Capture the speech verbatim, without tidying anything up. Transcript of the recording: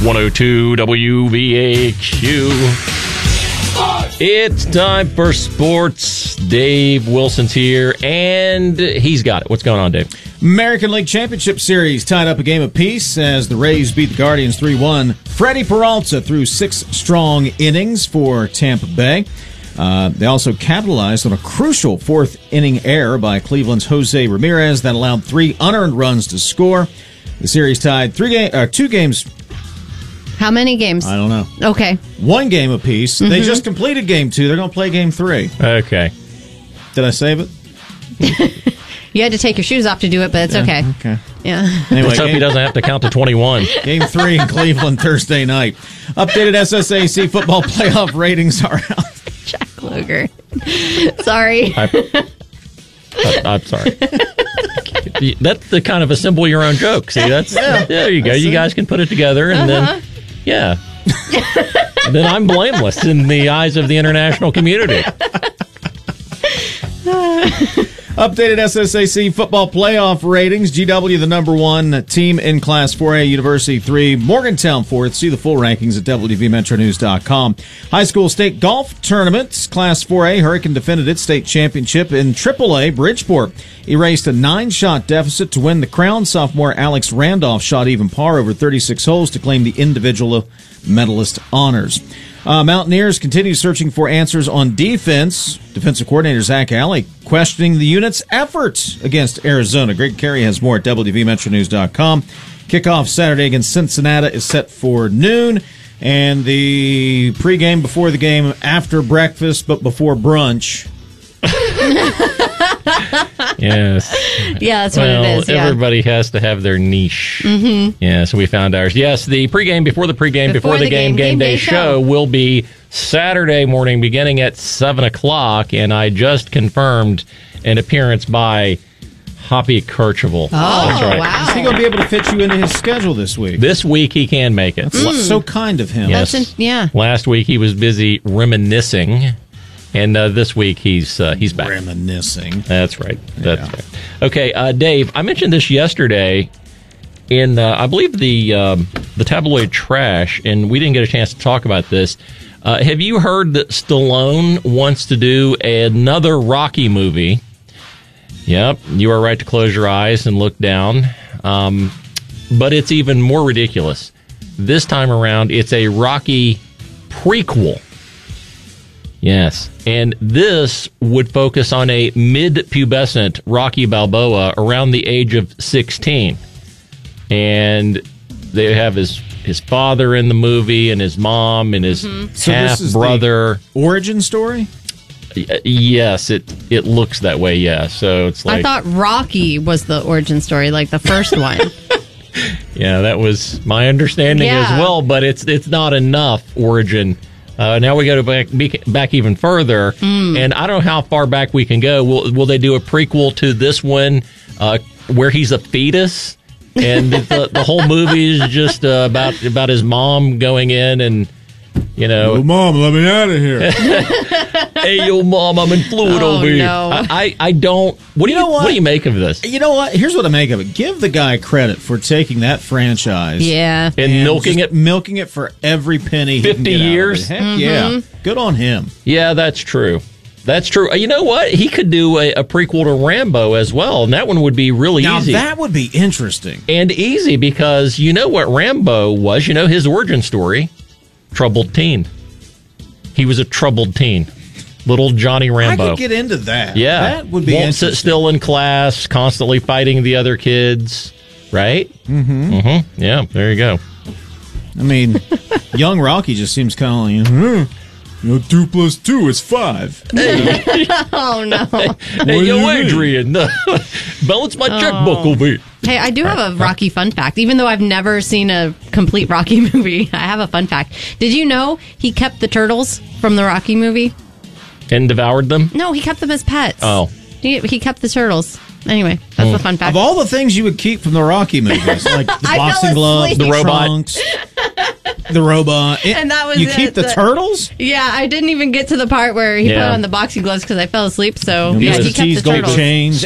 one oh two W B A Q. It's time for sports. Dave Wilson's here, and he's got it. What's going on, Dave? American League Championship Series tied up a game apiece as the Rays beat the Guardians three one. Freddie Peralta threw six strong innings for Tampa Bay. Uh, they also capitalized on a crucial fourth-inning error by Cleveland's Jose Ramirez that allowed three unearned runs to score. The series tied three ga- uh, two games. How many games? I don't know. Okay. One game apiece. Mm-hmm. They just completed game two. They're going to play game three. Okay. Did I save it? You had to take your shoes off to do it, but it's yeah, okay. Okay. Yeah. Anyway, Let's hope game, he doesn't have to count to twenty-one. Game three in Cleveland Thursday night. Updated S S A C football playoff ratings are out. Jack Luger. Sorry. I, I, I'm sorry. That's the kind of assemble your own joke. See, that's yeah. There you go. You guys can put it together, and uh-huh. then yeah, then I'm blameless in the eyes of the international community. Updated S S A C football playoff ratings. G W the number one team in Class four A, University three, Morgantown fourth. See the full rankings at W V Metro News dot com. High school state golf tournaments. Class four A, Hurricane defended its state championship in triple A. Bridgeport erased a nine-shot deficit to win the crown. Sophomore Alex Randolph shot even par over thirty-six holes to claim the individual medalist honors. Uh, Mountaineers continue searching for answers on defense. Defensive coordinator Zach Alley questioning the unit's efforts against Arizona. Greg Carey has more at W V Metro News dot com. Kickoff Saturday against Cincinnati is set for noon. And the pregame before the game, after breakfast, but before brunch. Yes. Yeah, that's well, what it is. Yeah. Everybody has to have their niche. Mm-hmm. Yeah, so we found ours. Yes, the pregame before the pregame before, before the, the game, game, game day, day show, show will be Saturday morning beginning at seven o'clock, and I just confirmed an appearance by Hoppy Kercheval. Oh, that's right. Wow. Is he going to be able to fit you into his schedule this week? This week he can make it. That's mm. so kind of him. Yes. That's in, yeah. Last week he was busy reminiscing. And uh, this week he's uh, he's back. Reminiscing. That's right. That's yeah. right. Okay, uh, Dave. I mentioned this yesterday in uh, I believe the um, the tabloid trash, and we didn't get a chance to talk about this. Uh, have you heard that Stallone wants to do another Rocky movie? Yep, you are right to close your eyes and look down. Um, but it's even more ridiculous. This time around, it's a Rocky prequel. Yes, and this would focus on a mid-pubescent Rocky Balboa around the age of sixteen. And they have his his father in the movie and his mom and his mm-hmm. half-brother. So origin story? Yes, it it looks that way, yeah. So it's like I thought Rocky was the origin story, like the first one. Yeah, that was my understanding yeah. as well, but it's it's not enough origin. Uh, now we go to back, back even further, mm. and I don't know how far back we can go. Will, will they do a prequel to this one uh, where he's a fetus, and the, the whole movie is just uh, about about his mom going in and, you know, oh, mom, let me out of here. Hey, yo, mom, I'm in fluid oh, over here. No. I, I, I don't. What do you, you know what? What do you make of this? You know what? Here's what I make of it. Give the guy credit for taking that franchise, yeah, and, and milking it, milking it for every penny. Fifty he can get years. Out of it. Heck mm-hmm. yeah, good on him. Yeah, that's true. That's true. You know what? He could do a, a prequel to Rambo as well, and that one would be really now, easy. That would be interesting and easy because you know what Rambo was. You know his origin story: troubled teen. He was a troubled teen. Little Johnny Rambo. I could get into that. Yeah. That would be Won't sit still in class, constantly fighting the other kids, right? Mm-hmm. Mm-hmm. Yeah, there you go. I mean, young Rocky just seems kind of like, hmm, you know, two plus two is five. Hey. Oh, no. Hey, yo, Adrian, balance my oh. checkbook over here. Hey, I do have a Rocky fun fact. Even though I've never seen a complete Rocky movie, I have a fun fact. Did you know he kept the turtles from the Rocky movie? And devoured them? No, he kept them as pets. Oh. He, he kept the turtles. Anyway, that's mm. the fun fact. Of all the things you would keep from the Rocky movies, like the boxing gloves, the robot, trunks, the robot, it, and that was you it. keep the, the turtles? Yeah, I didn't even get to the part where he yeah. put on the boxing gloves because I fell asleep. So you yeah, know, he kept the gold turtles. chains.